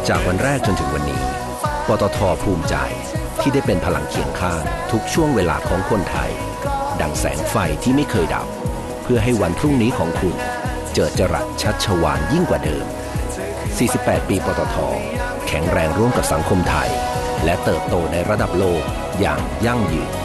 จากวันแรกจนถึงวันนี้ปตท.ภูมิใจที่ได้เป็นพลังเคียงข้างทุกช่วงเวลาของคนไทยดังแสงไฟที่ไม่เคยดับเพื่อให้วันพรุ่งนี้ของคุณเจิดจรัสชัชวาลยิ่งกว่าเดิม48 ปีปตท.แข็งแรงร่วมกับสังคมไทยและเติบโตในระดับโลกอย่างยั่งยืน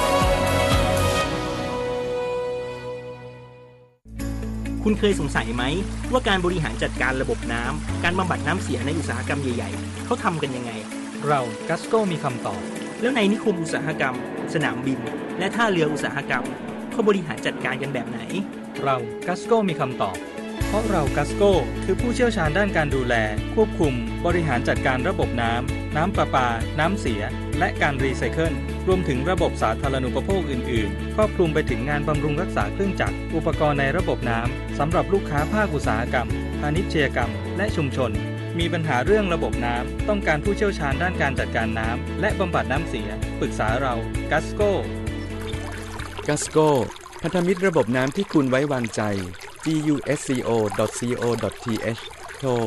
คุณเคยสงสัยไหมว่าการบริหารจัดการระบบน้ำการบำบัดน้ำเสียในอุตสาหกรรมใหญ่ๆเขาทำกันยังไงเรากัสโก้มีคำตอบแล้วในนิคมอุตสาหกรรมสนามบินและท่าเรืออุตสาหกรรมเขาบริหารจัดการกันแบบไหนเรากัสโก้มีคำตอบเพราะเรากัสโก้คือผู้เชี่ยวชาญด้านการดูแลควบคุมบริหารจัดการระบบน้ำประปาน้ำเสียและการรีไซเคิลรวมถึงระบบสาธารณูปโภคอื่นๆครอบคลุมไปถึงงานบำรุงรักษาเครื่องจักรอุปกรณ์ในระบบน้ำสำหรับลูกค้าภาคอุตสาหกรรมพาณิชยกรรมและชุมชนมีปัญหาเรื่องระบบน้ำต้องการผู้เชี่ยวชาญด้านการจัดการน้ำและบำบัดน้ำเสียปรึกษาเรากัสโก้พันธมิตรระบบน้ำที่คุณไว้วางใจ gusco.co.th โทร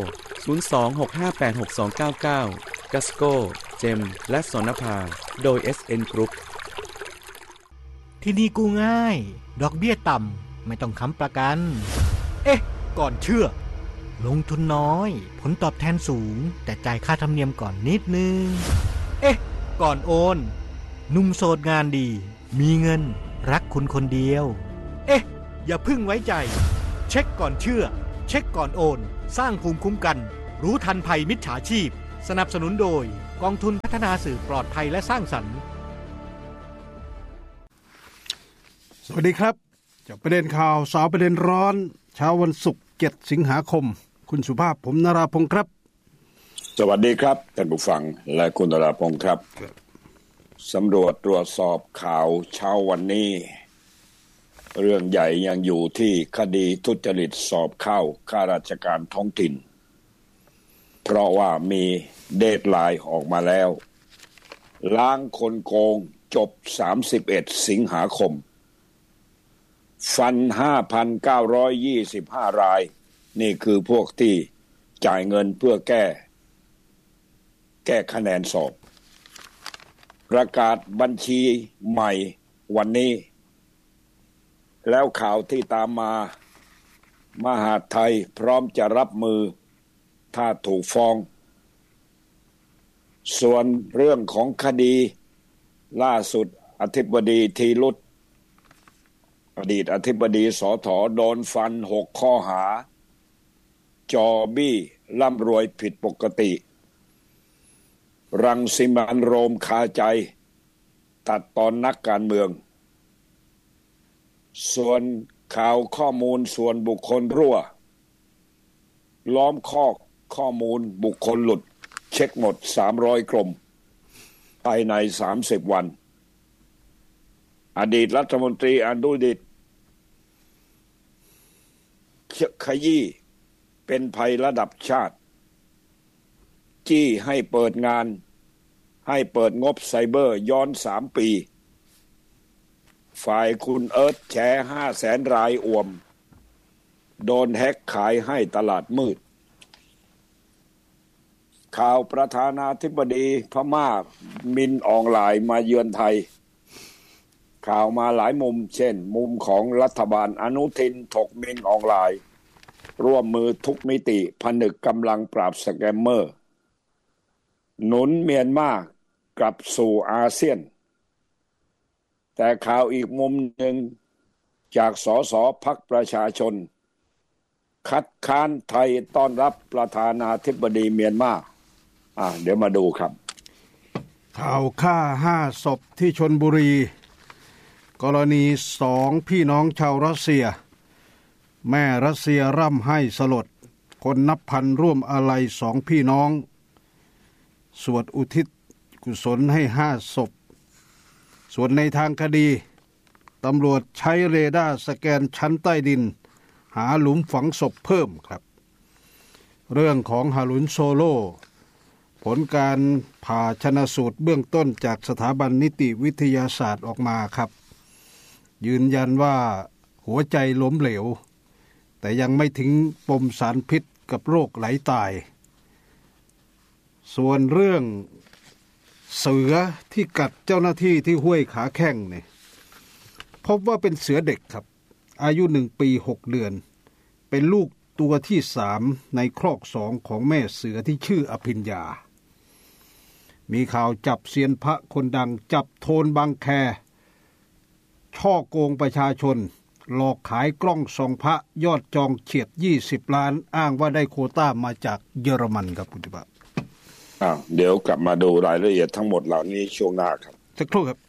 02-658-6299 Gasco เจมและสนภาโดย SN Group ที่นี่กู้ง่ายดอกเบี้ยต่ำไม่ต้องค้ำประกันก่อนเชื่อลงทุนน้อยผลตอบแทนสูงแต่จ่ายค่าธรรมเนียมก่อนนิดนึงก่อนโอนหนุ่มโสดงานดีมีเงินรักคุณคนเดียวอย่าพึ่งไว้ใจเช็คก่อนเชื่อเช็คก่อนโอนสร้างภูมิคุ้มกันรู้ทันภัยมิจฉาชีพสนับสนุนโดยกองทุนพัฒนาสื่อปลอดภัยและสร้างสรรค์สวัสดีครับจากประเด็นข่าวสาวประเด็นร้อนเช้าวันศุกร์7 สิงหาคมคุณสุภาพผมนราพงศ์ครับสวัสดีครับท่านผู้ฟังและคุณนราพงศ์ครับสำรวจตรวจสอบข่าวเช้าวันนี้เรื่องใหญ่ยังอยู่ที่คดีทุจริตสอบเข้าข้าราชการท้องถิ่นเพราะว่ามีเดดไลน์ออกมาแล้วล้างคนโกงจบ31 สิงหาคมฟัน 5,925 รายนี่คือพวกที่จ่ายเงินเพื่อแก้คะแนนสอบประกาศบัญชีใหม่วันนี้แล้วข่าวที่ตามมามหาดไทยพร้อมจะรับมือถ้าถูกฟ้องส่วนเรื่องของคดีล่าสุดอธิบดีธีรุตอดีตอธิบดีสถ.โดนฟัน6 ข้อหาจอบี้ร่ำรวยผิดปกติรังสิมันต์โรมคาใจตัดตอนนักการเมืองส่วนข่าวข้อมูลส่วนบุคคลรั่วล้อมข้อมูลบุคคลหลุดเช็คหมด300 กรมภายใน30 วันอดีตรัฐมนตรีอนุดิษฐ์ขยี้เป็นภัยระดับชาติจี้ให้เปิดงานให้เปิดงบไซเบอร์ย้อน3 ปีฝ่ายคุณเอิร์ธแชร์ 500,000 รายอ่วมโดนแฮกขายให้ตลาดมืดข่าวประธานาธิบดีพม่ามินออนไลน์มาเยือนไทยข่าวมาหลายมุมเช่นมุมของรัฐบาลอนุทินถกมินออนไลน์ร่วมมือทุกมิติผนึกกำลังปราบสแกมเมอร์หนุนเมียนมากลับสู่อาเซียนแต่ข่าวอีกมุมหนึ่งจากสสพรรคประชาชนคัดค้านไทยต้อนรับประธานาธิบดีเมียนมาเดี๋ยวมาดูครับข่าวฆ่า5 ศพที่ชลบุรีกรณี2 พี่น้องชาวรัสเซียแม่รัสเซียร่ำไห้สลดคนนับพันร่วมอาลัย2 พี่น้องสวดอุทิศกุศลให้5 ศพส่วนในทางคดีตำรวจใช้เรดาร์สแกนชั้นใต้ดินหาหลุมฝังศพเพิ่มครับเรื่องของฮารุนโซโลผลการผ่าชนสูตรเบื้องต้นจากสถาบันนิติวิทยาศาสตร์ออกมาครับยืนยันว่าหัวใจล้มเหลวแต่ยังไม่ถึงปมสารพิษกับโรคไหลตายส่วนเรื่องเสือที่กัดเจ้าหน้าที่ที่ห้วยขาแข้งเนี่ยพบว่าเป็นเสือเด็กครับอายุ1 ปี 6 เดือนเป็นลูกตัวที่3ในครอก2ของแม่เสือที่ชื่ออภิญญามีข่าวจับเซียนพระคนดังจับโทนบางแคช่อโกงประชาชนหลอกขายกล้องส่องพระยอดจองเฉียด20 ล้านอ้างว่าได้โควต้ามาจากเยอรมันครับคุณผู้ชมเดี๋ยวกลับมาดูรายละเอียดทั้งหมดเหล่านี้ช่วงหน้าครับสักครู่ครับ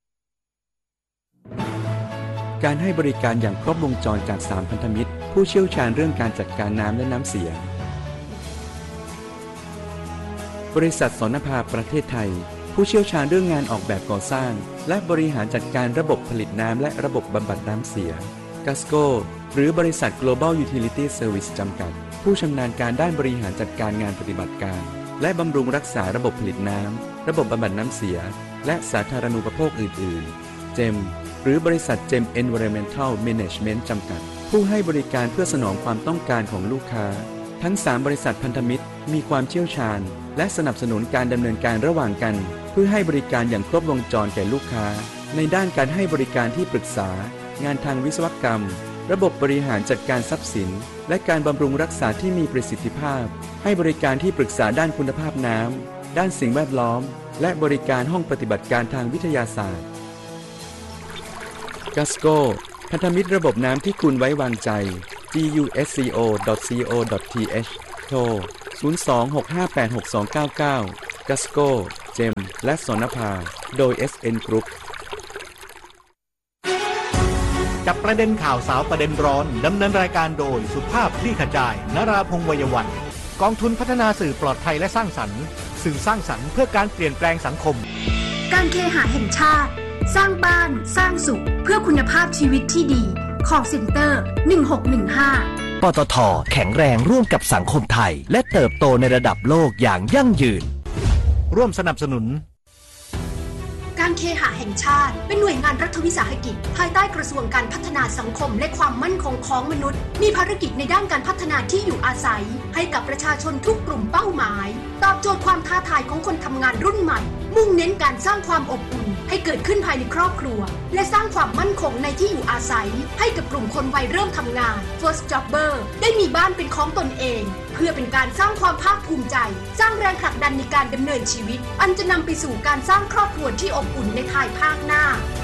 การให้บริการอย่างครบวงจรจาก3พันธมิตรผู้เชี่ยวชาญเรื่องการจัดการน้ำและน้ำเสียบริษัทสนภาประเทศไทยผู้เชี่ยวชาญเรื่องงานออกแบบก่อสร้างและบริหารจัดการระบบผลิตน้ำและระบบบำบัดน้ำเสียกัสโกหรือบริษัท Global Utility Service จำกัดผู้ชำนาญการด้านบริหารจัดการงานปฏิบัติการและบำรุงรักษาระบบผลิตน้ำระบบบำบัดน้ำเสียและสาธารณูปโภคอื่นๆเจมหรือบริษัท GEM Environmental Management จำกัดผู้ให้บริการเพื่อสนองความต้องการของลูกค้าทั้ง3บริษัทพันธมิตรมีความเชี่ยวชาญและสนับสนุนการดำเนินการระหว่างกันเพื่อให้บริการอย่างครบวงจรแก่ลูกค้าในด้านการให้บริการที่ปรึกษางานทางวิศวกรรมระบบบริหารจัดการทรัพย์สินและการบำรุงรักษาที่มีประสิทธิภาพให้บริการที่ปรึกษาด้านคุณภาพน้ำด้านสิ่งแวดล้อมและบริการห้องปฏิบัติการทางวิทยาศาสตร์กัสโกพันธมิตรระบบน้ำที่คุณไว้วางใจ gusco.co.th โทร 02-658-6299 กัสโกเจมและสนภาโดย SN Group จับประเด็นข่าวสาวประเด็นร้อนดำเนินรายการโดยสุภาพคลี่ขจายนราพงษ์วัยวันกองทุนพัฒนาสื่อปลอดภัยและสร้างสรรค์สื่อสร้างสรรค์เพื่อการเปลี่ยนแปลงสังคมการเคหะแห่งชาติสร้างบ้านสร้างสุขเพื่อคุณภาพชีวิตที่ดีcall center 1615 ปตท.แข็งแรงร่วมกับสังคมไทยและเติบโตในระดับโลกอย่างยั่งยืนร่วมสนับสนุนการเคหะแห่งชาติเป็นหน่วยงานรัฐวิสาหกิจภายใต้กระทรวงการพัฒนาสังคมและความมั่นคงของมนุษย์มีภารกิจในด้านการพัฒนาที่อยู่อาศัยให้กับประชาชนทุกกลุ่มเป้าหมายตอบโจทย์ความท้าทายของคนทำงานรุ่นใหม่มุ่งเน้นการสร้างความอบอุ่นให้เกิดขึ้นภายในครอบครัวและสร้างความมั่นคงในที่อยู่อาศัยให้กับกลุ่มคนวัยเริ่มทำงาน First Jobber ได้มีบ้านเป็นของตนเองเพื่อเป็นการสร้างความภาคภูมิใจสร้างแรงผลักดันในการดำเนินชีวิตอันจะนำไปสู่การสร้างครอบครัวที่อบอุ่นในภายภาคหน้า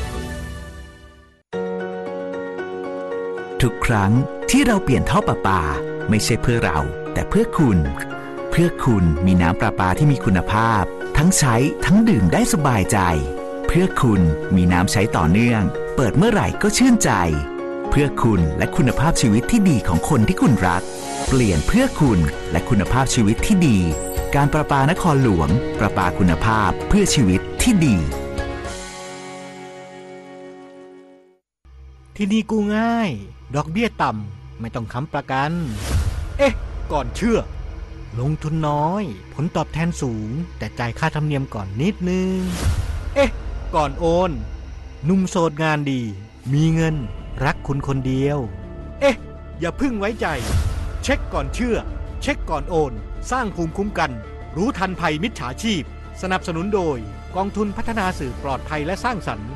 ทุกครั้งที่เราเปลี่ยนท่อประปาไม่ใช่เพื่อเราแต่เพื่อคุณมีน้ำประปาที่มีคุณภาพทั้งใช้ทั้งดื่มได้สบายใจเพื่อคุณมีน้ำใช้ต่อเนื่องเปิดเมื่อไหร่ก็ชื่นใจเพื่อคุณและคุณภาพชีวิตที่ดีของคนที่คุณรักเปลี่ยนเพื่อคุณและคุณภาพชีวิตที่ดีการประปานครหลวงประปาคุณภาพเพื่อชีวิตที่ดีที่นี่กู้ง่ายดอกเบี้ยต่ำไม่ต้องค้ำประกันเอ๊ะก่อนเชื่อลงทุนน้อยผลตอบแทนสูงแต่จ่ายค่าธรรมเนียมก่อนนิดนึงเอ๊ะก่อนโอนหนุ่มโสดงานดีมีเงินรักคุณคนเดียวเอ๊ะอย่าพึ่งไว้ใจเช็คก่อนเชื่อเช็คก่อนโอนสร้างภูมิคุ้มกันรู้ทันภัยมิจฉาชีพสนับสนุนโดยกองทุนพัฒนาสื่อปลอดภัยและสร้างสรรค์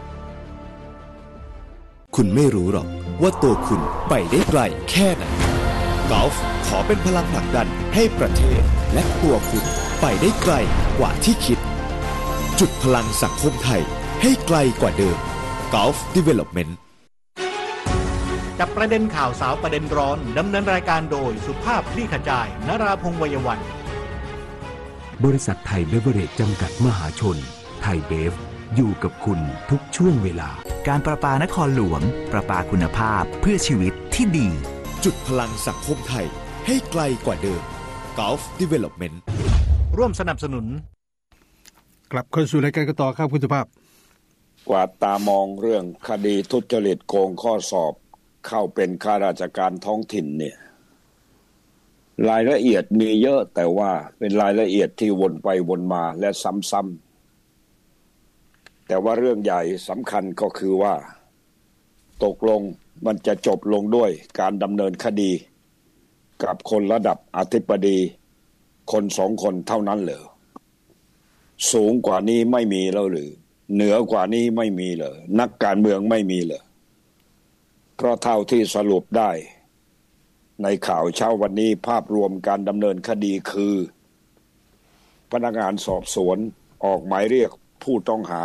คุณไม่รู้หรอกว่าตัวคุณไปได้ไกลแค่ไหนกอล์ฟขอเป็นพลังผลักดันให้ประเทศและตัวคุณไปได้ไกลกว่าที่คิดจุดพลังสังคมไทยให้ไกลกว่าเดิม Gulf Development จับประเด็นข่าวสาวประเด็นร้อนดำเนินรายการโดยสุภาพคลี่ขจายนราพงษ์วัยวันบริษัทไทยเบเวอเรจจำกัดมหาชนไทยเบฟอยู่กับคุณทุกช่วงเวลาการประปานครหลวงประปาคุณภาพเพื่อชีวิตที่ดีจุดพลังสังคมไทยให้ไกลกว่าเดิม Gulf Development ร่วมสนับสนุนกลับเข้าสู่รายการกันต่อครับคุณสุภาพกวาดตามองเรื่องคดีทุจริตโกงข้อสอบเข้าเป็นข้าราชการท้องถิ่นเนี่ยรายละเอียดมีเยอะแต่ว่าเป็นรายละเอียดที่วนไปวนมาและซ้ำๆแต่ว่าเรื่องใหญ่สำคัญก็คือว่าตกลงมันจะจบลงด้วยการดำเนินคดีกับคนระดับอธิบดีคน2 คนเท่านั้นเหรอสูงกว่านี้ไม่มีแล้วหรือเหนือกว่านี้ไม่มีเหรอนักการเมืองไม่มีเหรอเพราะเท่าที่สรุปได้ในข่าวเช้าวันนี้ภาพรวมการดำเนินคดีคือพนักงานสอบสวนออกหมายเรียกผู้ต้องหา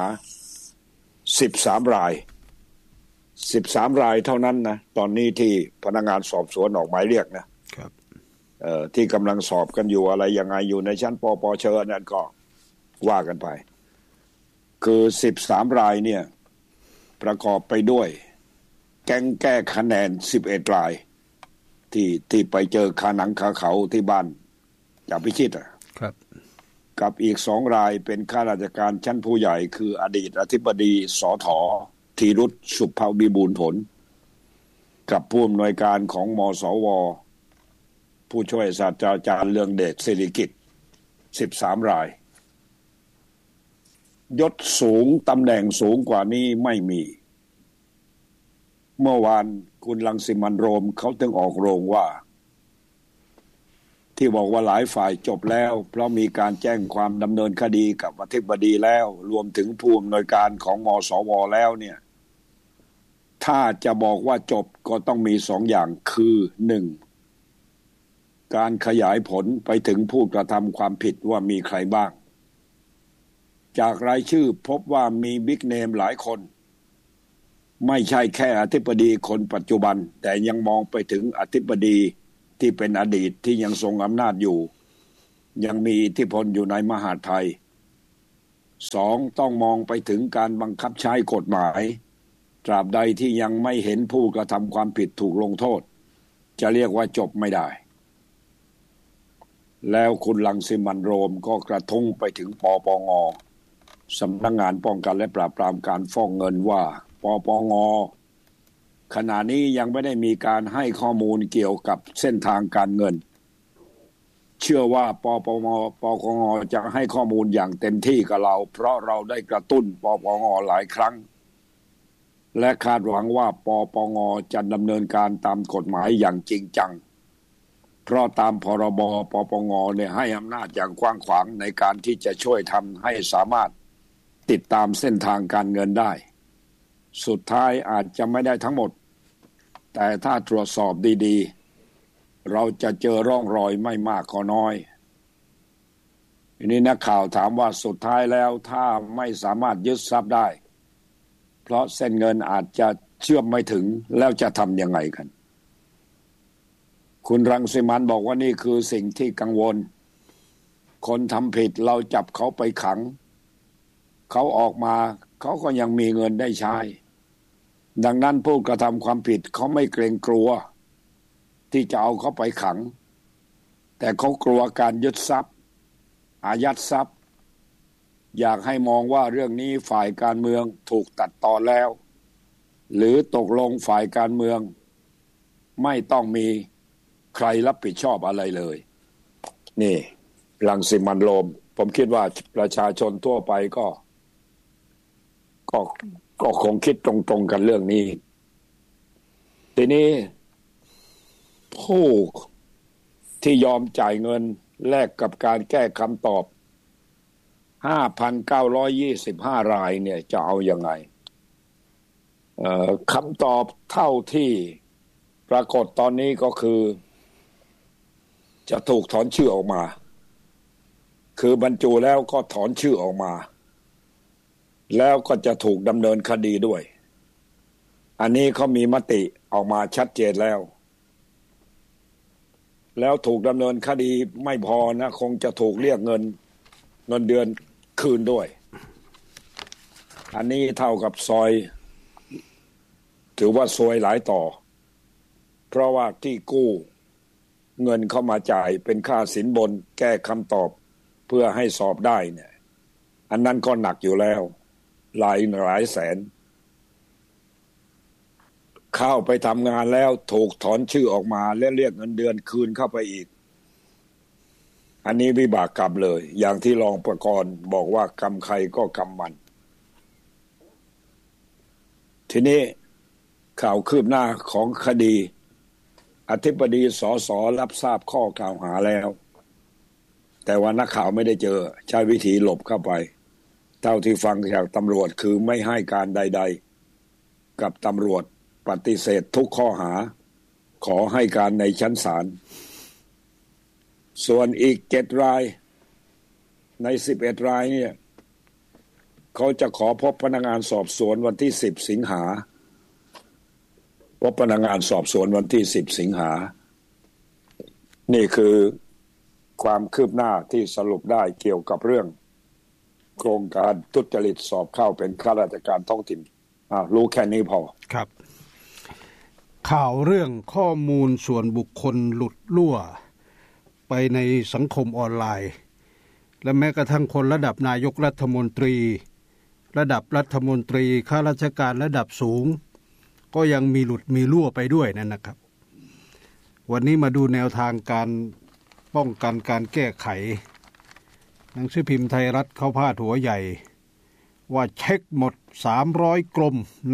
13 ราย13 รายเท่านั้นนะตอนนี้ที่พนักงานสอบสวนออกหมายเรียกนะครับที่กำลังสอบกันอยู่อะไรยังไงอยู่ในชั้นปปชนั่นก็ว่ากันไปคือ13 รายเนี่ยประกอบไปด้วยแก๊งแก้คะแนน11 รายที่ไปเจอคาหนังคาเขาที่บ้านจ่าพิชิตครับกับอีก2 รายเป็นข้าราชการชั้นผู้ใหญ่คืออดีตอธิบดีสถ.ธีรุษสุภาวิบูลย์ผลกับผู้อำนวยการของมสวผู้ช่วยศาสตราจารย์เรืองเดชศิริกิจ13 รายยศสูงตำแหน่งสูงกว่านี้ไม่มีเมื่อวานคุณรังสิมันต์โรมเขาถึงออกโรงว่าที่บอกว่าหลายฝ่ายจบแล้วเพราะมีการแจ้งความดำเนินคดีกับอธิบดีแล้วรวมถึงผู้อำนวยการของมสวแล้วเนี่ยถ้าจะบอกว่าจบก็ต้องมี2 อย่างคือ 1. การขยายผลไปถึงผู้กระทำความผิดว่ามีใครบ้างจากรายชื่อพบว่ามีบิ๊กเนมหลายคนไม่ใช่แค่อธิบดีคนปัจจุบันแต่ยังมองไปถึงอธิบดีที่เป็นอดีตที่ยังทรงอำนาจอยู่ยังมีอิทธิพลอยู่ในมหาดไทย 2. ต้องมองไปถึงการบังคับใช้กฎหมายตราบใดที่ยังไม่เห็นผู้กระทำความผิดถูกลงโทษจะเรียกว่าจบไม่ได้แล้วคุณรังสิมันต์โรมก็กระทุ้งไปถึงปปง.สำนักงานป้องกันและปราบปรามการฟอกเงินว่าปปง.ขณะนี้ยังไม่ได้มีการให้ข้อมูลเกี่ยวกับเส้นทางการเงินเชื่อว่าปปง.จะให้ข้อมูลอย่างเต็มที่กับเราเพราะเราได้กระตุ้นปปง.หลายครั้งและคาดหวังว่าปปง.จะดำเนินการตามกฎหมายอย่างจริงจังเพราะตามพรบปปง.เนี่ยให้อำนาจอย่างกว้างขวางในการที่จะช่วยทำให้สามารถติดตามเส้นทางการเงินได้สุดท้ายอาจจะไม่ได้ทั้งหมดแต่ถ้าตรวจสอบดีๆเราจะเจอร่องรอยไม่มากก็น้อยทีนี้นักข่าวถามว่าสุดท้ายแล้วถ้าไม่สามารถยึดทรัพย์ได้เพราะเส้นเงินอาจจะเชื่อมไม่ถึงแล้วจะทำยังไงกันคุณรังสิมันต์บอกว่านี่คือสิ่งที่กังวลคนทำผิดเราจับเขาไปขังเขาออกมาเขาก็ยังมีเงินได้ใช้ดังนั้นผู้กระทำความผิดเขาไม่เกรงกลัวที่จะเอาเขาไปขังแต่เขากลัวการยึดทรัพย์อายัดทรัพย์อยากให้มองว่าเรื่องนี้ฝ่ายการเมืองถูกตัดตอนแล้วหรือตกลงฝ่ายการเมืองไม่ต้องมีใครรับผิดชอบอะไรเลยนี่รังสิมันต์โรมผมคิดว่าประชาชนทั่วไปก็คงคิดตรงๆกันเรื่องนี้ทีนี้ผู้ที่ยอมจ่ายเงินแลกกับการแก้คำตอบ 5,925 รายเนี่ยจะเอายังไงคำตอบเท่าที่ปรากฏตอนนี้ก็คือจะถูกถอนชื่อออกมาคือบรรจุแล้วก็ถอนชื่อออกมาแล้วก็จะถูกดำเนินคดีด้วยอันนี้เขามีมติออกมาชัดเจนแล้วถูกดำเนินคดีไม่พอนะคงจะถูกเรียกเงินเดือนคืนด้วยอันนี้เท่ากับซอยถือว่าซวยหลายต่อเพราะว่าที่กู้เงินเข้ามาจ่ายเป็นค่าสินบนแก้คำตอบเพื่อให้สอบได้เนี่ยอันนั้นก็หนักอยู่แล้วหลายแสนเข้าไปทำงานแล้วถูกถอนชื่อออกมาและเรียกเงินเดือนคืนเข้าไปอีกอันนี้วิบากกรรมเลยอย่างที่รองประกรณ์บอกว่ากรรมใครก็กรรมมันทีนี้ข่าวคืบหน้าของคดีอธิบดีสสรับทราบข้อกล่าวหาแล้วแต่แต่ว่านักข่าวไม่ได้เจอใช้วิธีหลบเข้าไปเท่าที่ฟังจากตำรวจคือไม่ให้การใดๆกับตำรวจปฏิเสธทุกข้อหาขอให้การในชั้นศาลส่วนอีก7 รายใน11 รายเนี่ยเขาจะขอพบพนักงานสอบสวนวันที่10 สิงหาพบพนักงานสอบสวนวันที่10 สิงหานี่คือความคืบหน้าที่สรุปได้เกี่ยวกับเรื่องโครงการทุจริตสอบเข้าเป็นข้าราชการท้องถิ่นรู้แค่นี้พอครับข่าวเรื่องข้อมูลส่วนบุคคลหลุดรั่วไปในสังคมออนไลน์และแม้กระทั่งคนระดับนายกรัฐมนตรีระดับรัฐมนตรีข้าราชการระดับสูงก็ยังมีหลุดมีรั่วไปด้วยนั่นนะครับวันนี้มาดูแนวทางการป้องกันการแก้ไขหนังสือพิมพ์ไทยรัฐเขาพาดหัวใหญ่ว่าเช็คหมด300 กรมใน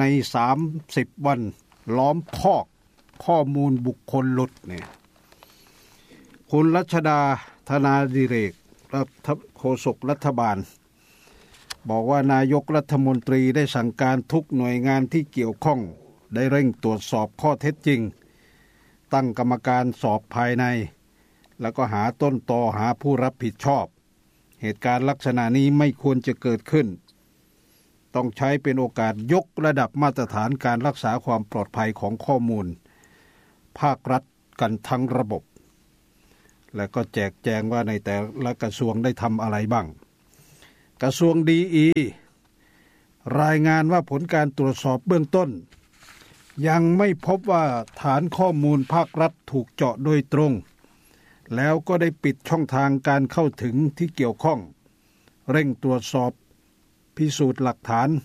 30 วันล้อมคอกข้อมูลบุคคลหลุดเนี่ยคุณรัชดาธนาดิเรกโฆษกรัฐบาลบอกว่านายกรัฐมนตรีได้สั่งการทุกหน่วยงานที่เกี่ยวข้องได้เร่งตรวจสอบข้อเท็จจริงตั้งกรรมการสอบภายในแล้วก็หาต้นตอหาผู้รับผิดชอบเหตุการณ์ลักษณะนี้ไม่ควรจะเกิดขึ้นต้องใช้เป็นโอกาสยกระดับมาตรฐานการรักษาความปลอดภัยของข้อมูลภาครัฐกันทั้งระบบและก็แจกแจงว่าในแต่ละกระทรวงได้ทำอะไรบ้างกระทรวงดี.รายงานว่าผลการตรวจสอบเบื้องต้นยังไม่พบว่าฐานข้อมูลภาครัฐถูกเจาะโดยตรงแล้วก็ได้ปิดช่องทางการเข้าถึงที่เกี่ยวข้องเร่งตรวจสอบพิสูจน์หลักฐาน